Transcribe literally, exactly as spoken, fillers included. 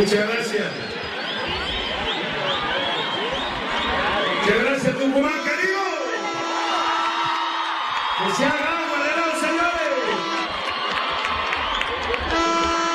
Muchas gracias. Muchas gracias, Tucumán, querido. Que se haga agua de lado, señor.